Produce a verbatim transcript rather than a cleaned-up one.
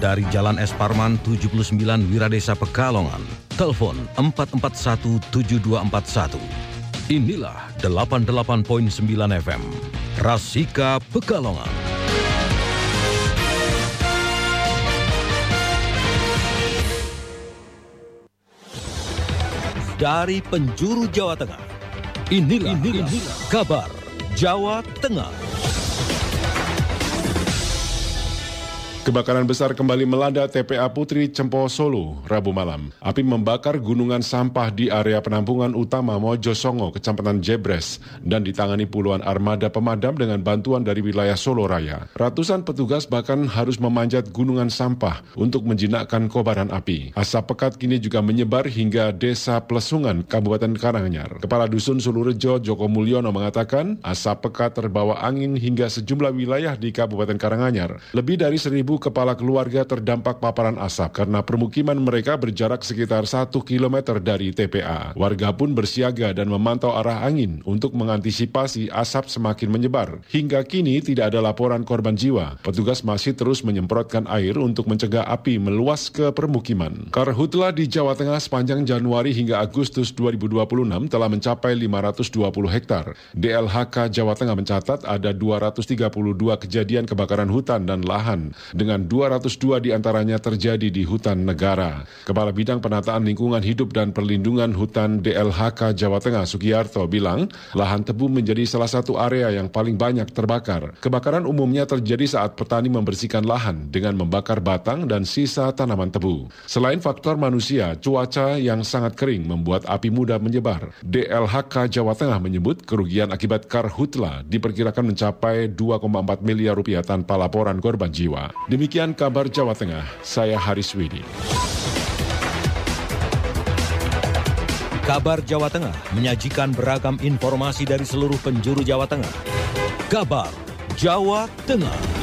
dari Jalan Es Parman tujuh puluh sembilan Wiradesa Pekalongan. Telepon empat empat satu tujuh dua empat satu. Inilah delapan puluh delapan koma sembilan F M, Rasika Pekalongan. Dari penjuru Jawa Tengah, inilah, inilah, inilah kabar Jawa Tengah. Kebakaran besar kembali melanda T P A Putri Cempo Solo, Rabu malam. Api membakar gunungan sampah di area penampungan utama Mojosongo, Kecamatan Jebres, dan ditangani puluhan armada pemadam dengan bantuan dari wilayah Solo Raya. Ratusan petugas bahkan harus memanjat gunungan sampah untuk menjinakkan kobaran api. Asap pekat kini juga menyebar hingga Desa Plesungan, Kabupaten Karanganyar. Kepala Dusun Sulurejo, Joko Mulyono, mengatakan asap pekat terbawa angin hingga sejumlah wilayah di Kabupaten Karanganyar. Lebih dari seribu kepala keluarga terdampak paparan asap karena permukiman mereka berjarak sekitar satu kilometer dari T P A. Warga pun bersiaga dan memantau arah angin untuk mengantisipasi asap semakin menyebar. Hingga kini tidak ada laporan korban jiwa. Petugas masih terus menyemprotkan air untuk mencegah api meluas ke permukiman. Karhutla di Jawa Tengah sepanjang Januari hingga Agustus dua ribu dua puluh enam telah mencapai lima ratus dua puluh hektar. D L H K Jawa Tengah mencatat ada dua ratus tiga puluh dua kejadian kebakaran hutan dan lahan, dengan dua ratus dua diantaranya terjadi di hutan negara. Kepala Bidang Penataan Lingkungan Hidup dan Perlindungan Hutan D L H K Jawa Tengah Sugiyarto bilang, lahan tebu menjadi salah satu area yang paling banyak terbakar. Kebakaran umumnya terjadi saat petani membersihkan lahan dengan membakar batang dan sisa tanaman tebu. Selain faktor manusia, cuaca yang sangat kering membuat api mudah menyebar. D L H K Jawa Tengah menyebut kerugian akibat karhutla diperkirakan mencapai dua koma empat miliar rupiah tanpa laporan korban jiwa. Demikian kabar Jawa Tengah, saya Haris Widi. Kabar Jawa Tengah menyajikan beragam informasi dari seluruh penjuru Jawa Tengah. Kabar Jawa Tengah.